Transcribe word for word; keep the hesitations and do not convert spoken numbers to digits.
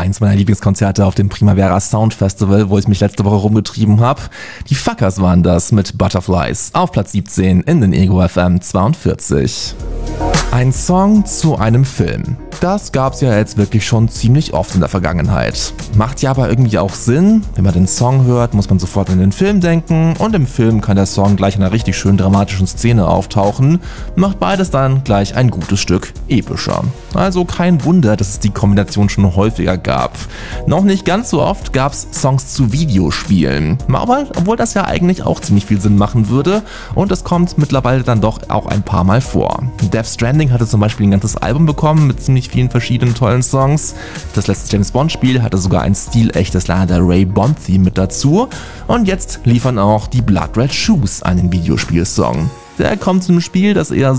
eins meiner Lieblingskonzerte auf dem Primavera Sound Festival, wo ich mich letzte Woche rumgetrieben habe. Die Fuckers waren das mit Butterflies auf Platz siebzehn in den Ego F M zweiundvierzig. Ein Song zu einem Film. Das gab's ja jetzt wirklich schon ziemlich oft in der Vergangenheit. Macht ja aber irgendwie auch Sinn. Wenn man den Song hört, muss man sofort an den Film denken und im Film kann der Song gleich in einer richtig schön dramatischen Szene auftauchen. Macht beides dann gleich ein gutes Stück epischer. Also kein Wunder, dass es die Kombination schon häufiger gab. Noch nicht ganz so oft gab's Songs zu Videospielen. Aber obwohl das ja eigentlich auch ziemlich viel Sinn machen würde und es kommt mittlerweile dann doch auch ein paar Mal vor. Death Stranding hatte zum Beispiel ein ganzes Album bekommen mit ziemlich vielen verschiedenen tollen Songs. Das letzte James Bond Spiel hatte sogar ein stilechtes Lana Del Rey Bond Theme mit dazu. Und jetzt liefern auch die Blood Red Shoes einen Videospielsong. Der kommt zu einem Spiel, das eher